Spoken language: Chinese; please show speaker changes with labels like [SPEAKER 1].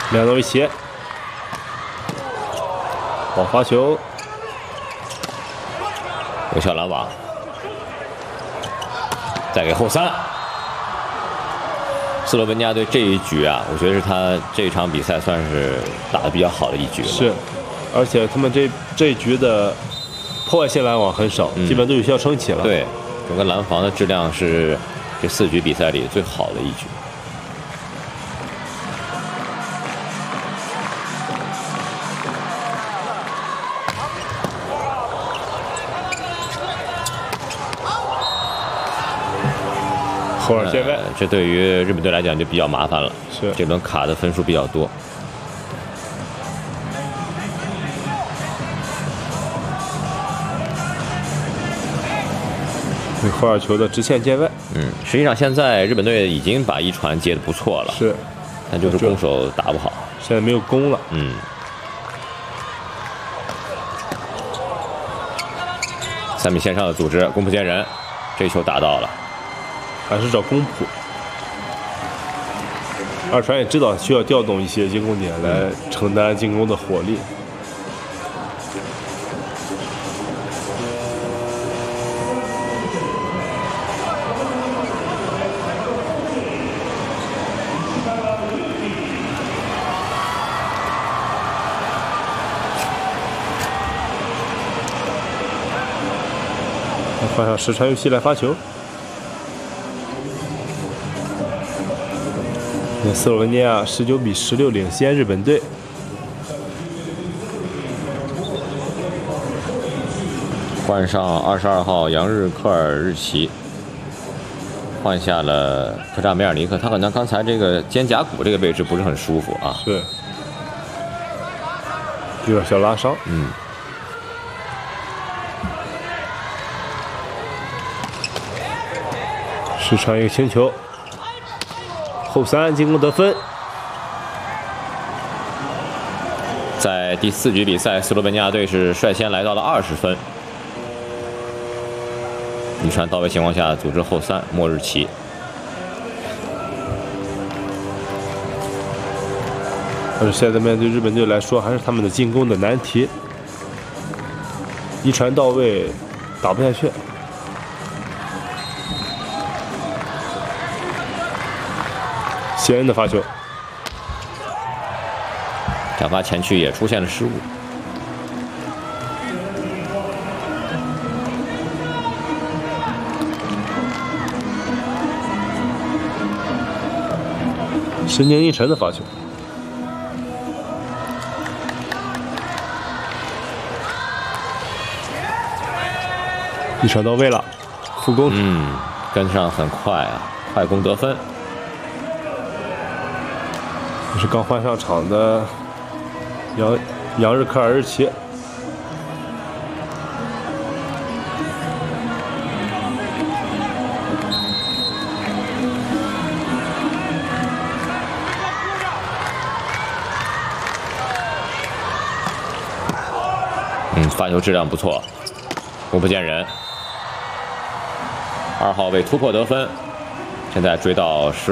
[SPEAKER 1] 两刀一起，好发球，
[SPEAKER 2] 有效拦网，再给后三。斯洛文尼亚队这一局啊，我觉得是他这场比赛算是打得比较好的一局了。
[SPEAKER 1] 是，而且他们这一局的破坏性拦网很少，基本都有效撑起了。
[SPEAKER 2] 对，整个拦防的质量是这4局比赛里最好的一局。
[SPEAKER 1] 后二线外，
[SPEAKER 2] 这对于日本队来讲就比较麻烦了。
[SPEAKER 1] 是，
[SPEAKER 2] 这轮卡的分数比较多。
[SPEAKER 1] 后二球的直线界外。
[SPEAKER 2] 实际上现在日本队已经把一传接得不错了，
[SPEAKER 1] 是，
[SPEAKER 2] 但就是攻守打不好。
[SPEAKER 1] 现在没有攻了。
[SPEAKER 2] 3米线上的组织，攻不见人，这球打到了。
[SPEAKER 1] 还是找攻普。二传也知道需要调动一些进攻点来承担进攻的火力。换上实传游戏来发球。斯洛文尼亚19比16领先日本队。
[SPEAKER 2] 换上22号杨日科尔日奇，换下了科扎梅尔尼克，他好像刚才这个肩胛骨这个位置不是很舒服啊。
[SPEAKER 1] 是，有点小拉伤。实传一个轻球。后三进攻得分。
[SPEAKER 2] 在第4局比赛，斯洛文尼亚队是率先来到了20分。一传到位情况下，组织后三，莫日奇。
[SPEAKER 1] 但是现在面对日本队来说，还是他们的进攻的难题。一传到位，打不下去。谢恩的发球，
[SPEAKER 2] 转发前区也出现了失误。
[SPEAKER 1] 石宁一晨的发球，一传到位了，副攻。
[SPEAKER 2] 跟上很快啊，快攻得分。
[SPEAKER 1] 这是刚换上场的杨日科尔日奇。
[SPEAKER 2] 发球质量不错，攻不见人。2号位突破得分，现在追到10。